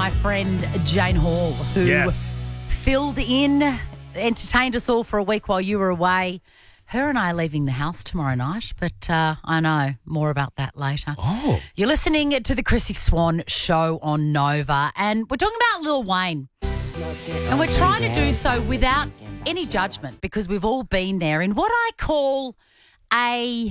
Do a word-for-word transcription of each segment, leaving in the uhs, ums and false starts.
my friend Jane Hall, who Yes. filled in, entertained us all for a week while you were away. Her and I are leaving the house tomorrow night, but uh, I know more about that later. Oh. You're listening to the Chrissy Swan Show on Nova, and we're talking about Lil Wayne. And we're trying to do so without any judgment because we've all been there in what I call a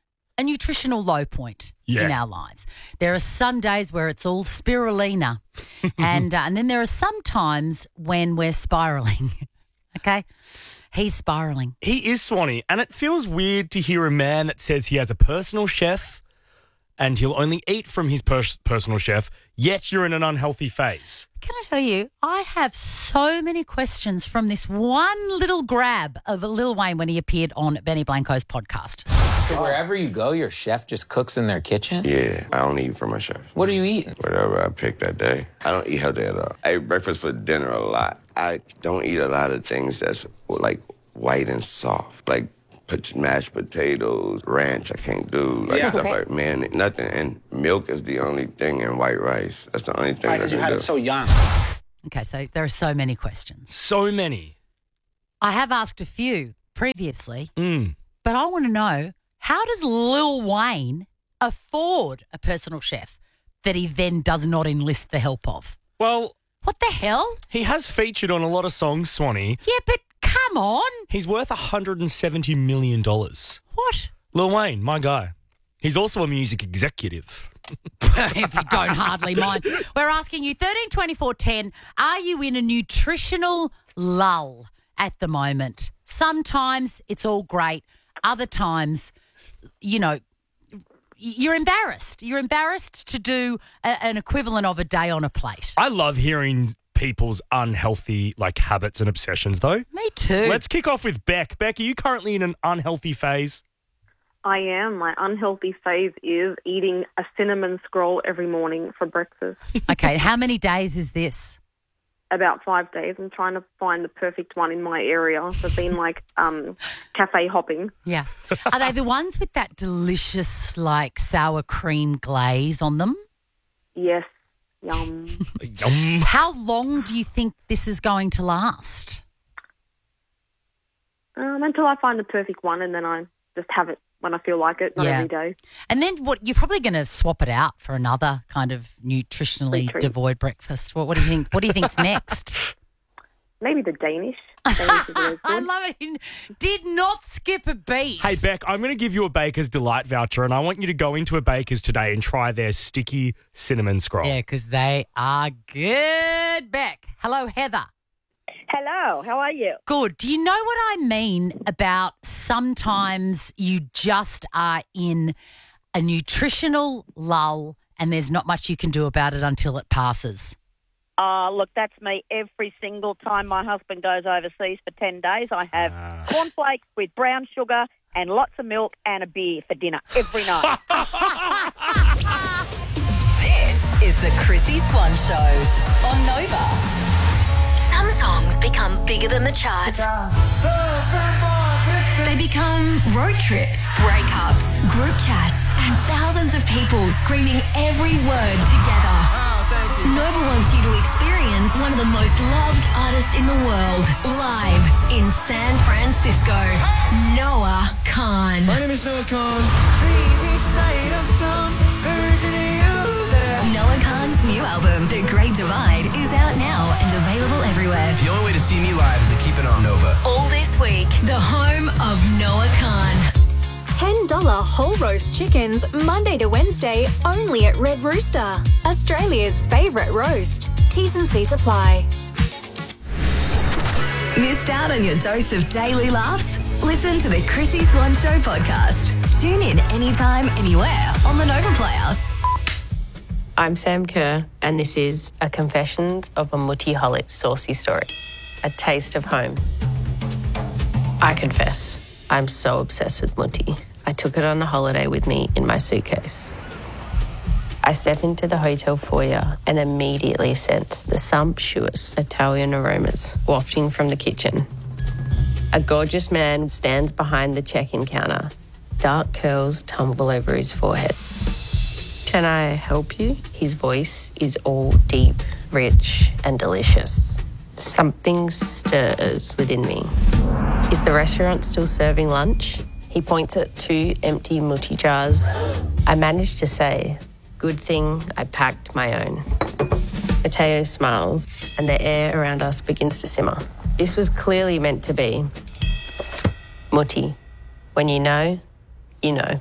a nutritional low point Yeah. in our lives. There are some days where it's all spirulina, and uh, and then there are some times when we're spiraling. Okay, he's spiraling. He is Swanee, and it feels weird to hear a man that says he has a personal chef and he'll only eat from his pers- personal chef, yet you're in an unhealthy phase. Can I tell you, I have so many questions from this one little grab of Lil Wayne when he appeared on Benny Blanco's podcast. So wherever you go, your chef just cooks in their kitchen? Yeah, I don't eat from my chef. What are you eating? Whatever I pick that day. I don't eat healthy at all. I eat breakfast for dinner a lot. I don't eat a lot of things that's like white and soft, like put mashed potatoes, ranch. I can't do like Yeah. stuff Okay. like man, nothing. And milk is the only thing, and white rice. That's the only thing. Right, I because you can had do. it so young. Okay, so there are so many questions. So many. I have asked a few previously, Mm. but I want to know, how does Lil Wayne afford a personal chef that he then does not enlist the help of? Well, What the hell? he has featured on a lot of songs, Swanee. Yeah, but come on. He's worth one hundred seventy million dollars. What? Lil Wayne, my guy. He's also a music executive. If you don't hardly mind. We're asking you, thirteen twenty-four ten, are you in a nutritional lull at the moment? Sometimes it's all great. Other times, you know, you're embarrassed. You're embarrassed to do a, an equivalent of a day on a plate. I love hearing people's unhealthy like habits and obsessions, though. Me too. Let's kick off with Beck. Beck, are you currently in an unhealthy phase? I am. My unhealthy phase is eating a cinnamon scroll every morning for breakfast. Okay, how many days is this? About five days. I'm trying to find the perfect one in my area. So I've been like um, cafe hopping. Yeah. Are they the ones with that delicious, like, sour cream glaze on them? Yes. Yum. Yum. How long do you think this is going to last? um, until I find the perfect one, and then I just have it when I feel like it, not Yeah. every day. And then what? You're probably going to swap it out for another kind of nutritionally Sweet treat. devoid breakfast. What, what do you think? What do you think's next? Maybe the Danish. Danish is always I good. love it. He did not skip a beat. Hey, Beck, I'm going to give you a Baker's Delight voucher, and I want you to go into a Baker's today and try their sticky cinnamon scroll. Yeah, because they are good. Beck. Hello, Heather. Hello, how are you? Good. Do you know what I mean about sometimes you just are in a nutritional lull and there's not much you can do about it until it passes? Uh, look, that's me every single time my husband goes overseas for ten days. I have cornflakes with brown sugar and lots of milk and a beer for dinner every night. This is the Chrissy Swan Show on Nova. Some songs become bigger than the charts. They become road trips, breakups, group chats, and thousands of people screaming every word together. Nova wants you to experience one of the most loved artists in the world live in San Francisco. Noah Khan. My name is Noah Khan. Noah Khan's new album, The Great Divide, is out now and available everywhere. The only way to see me live is to keep it on Nova. All this week, the home of Noah Khan. ten dollars whole roast chickens, Monday to Wednesday, only at Red Rooster. Australia's favourite roast. T's and C's apply. Missed out on your dose of daily laughs? Listen to the Chrissy Swan Show podcast. Tune in anytime, anywhere on the Nova Player. I'm Sam Kerr, and this is a Confessions of a Multiholic Saucy Story, a taste of home. I confess, I'm so obsessed with Mutti. I took it on a holiday with me in my suitcase. I step into the hotel foyer and immediately sense the sumptuous Italian aromas wafting from the kitchen. A gorgeous man stands behind the check-in counter. Dark curls tumble over his forehead. Can I help you? His voice is all deep, rich, and delicious. Something stirs within me. Is the restaurant still serving lunch? He points at two empty muti jars. I managed to say, good thing I packed my own. Mateo smiles, and the air around us begins to simmer. This was clearly meant to be. Muti, when you know, you know.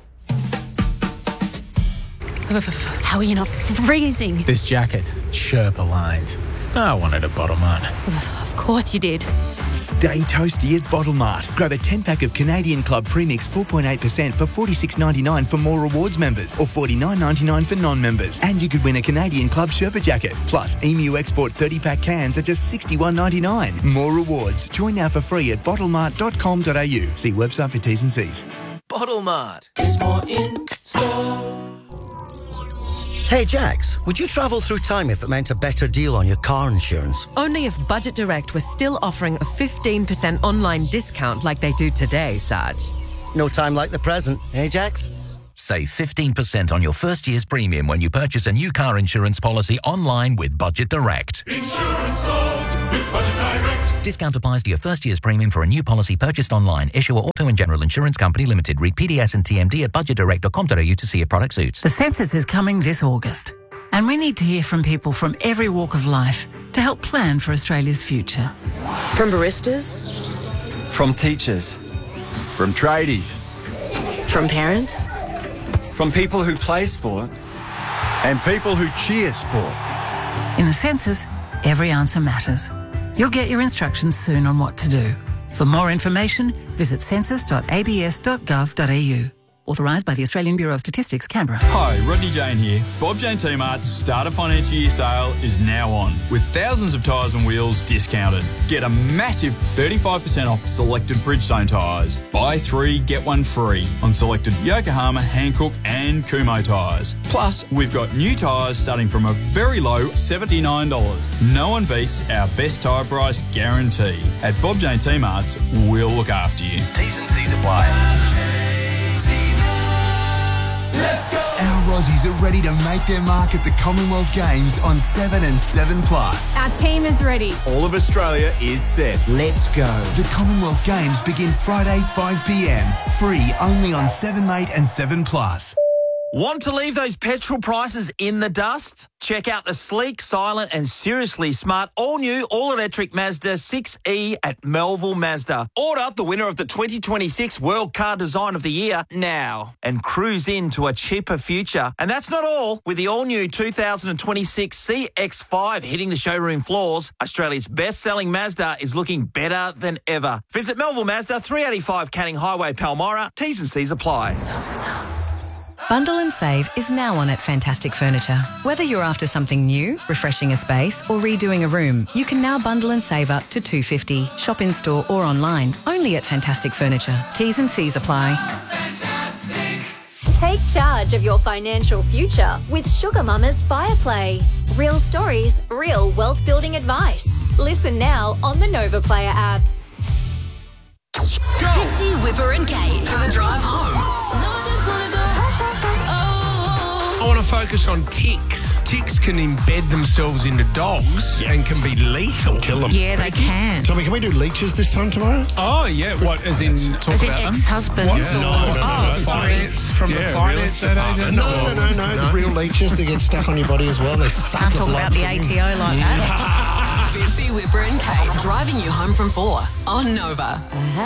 How are you not freezing? This jacket, Sherpa lined. I wanted a Bottle Mart. Of course you did. Stay toasty at Bottle Mart. Grab a ten pack of Canadian Club Premix four point eight percent for forty-six ninety-nine for more rewards members or forty-nine ninety-nine for non-members. And you could win a Canadian Club Sherpa jacket. Plus, Emu Export thirty pack cans at just sixty-one ninety-nine. More rewards. Join now for free at bottle mart dot com dot a u. See website for T's and C's. Bottle Mart is more in store. Hey Jax, would you travel through time if it meant a better deal on your car insurance? Only if Budget Direct was still offering a fifteen percent online discount like they do today, Sarge. No time like the present, eh Jax? Save fifteen percent on your first year's premium when you purchase a new car insurance policy online with Budget Direct. Insurance solved with Budget Direct. Discount applies to your first year's premium for a new policy purchased online. Issuer Auto and General Insurance Company Limited. Read P D S and T M D at budget direct dot com dot a u to see if product suits. The census is coming this August, and we need to hear from people from every walk of life to help plan for Australia's future. From baristas, from teachers, from tradies, from parents, from people who play sport, and people who cheer sport. In the census, every answer matters. You'll get your instructions soon on what to do. For more information, visit census dot a b s dot gov dot a u. Authorised by the Australian Bureau of Statistics, Canberra. Hi, Rodney Jane here. Bob Jane T-Mart's Start a Financial Year sale is now on, with thousands of tyres and wheels discounted. Get a massive thirty-five percent off selected Bridgestone tyres. Buy three, get one free on selected Yokohama, Hankook and Kumho tyres. Plus, we've got new tyres starting from a very low seventy-nine dollars. No one beats our best tyre price guarantee. At Bob Jane T-Mart's, we'll look after you. T's and C's apply. Let's go! Our Aussies are ready to make their mark at the Commonwealth Games on seven and seven plus. Our team is ready. All of Australia is set. Let's go. The Commonwealth Games begin Friday, five p m. Free only on seven mate and seven plus. Want to leave those petrol prices in the dust? Check out the sleek, silent and seriously smart all-new, all-electric Mazda six E at Melville Mazda. Order the winner of the twenty twenty-six World Car Design of the Year now and cruise into a cheaper future. And that's not all. With the all-new two thousand twenty-six C X five hitting the showroom floors, Australia's best-selling Mazda is looking better than ever. Visit Melville Mazda, three eighty-five Canning Highway, Palmyra. T's and C's apply. Bundle and save is now on at Fantastic Furniture. Whether you're after something new, refreshing a space or redoing a room, you can now bundle and save up to two hundred fifty dollars. Shop in store or online, only at Fantastic Furniture. T's and C's apply. Fantastic. Take charge of your financial future with Sugar Mama's Fireplay. Real stories, real wealth building advice. Listen now on the Nova Player app. Fitzy, Whipper and Kate for the drive home. I want to focus on ticks. Ticks can embed themselves into dogs and can be lethal. Kill them. Yeah, they can. Tommy, can we do leeches this time tomorrow? Oh, yeah. What, as in talk as in about them? ex-husbands? Yeah. Or, No, no, no, oh, no. sorry. Finance, from Yeah, the real finance estate department? No, no, no, no, no. The real leeches that get stuck on your body as well. They suck Can't the talk blood about the from A you. T O like that. Fitzy, Whipper and Kate driving you home from four on Nova.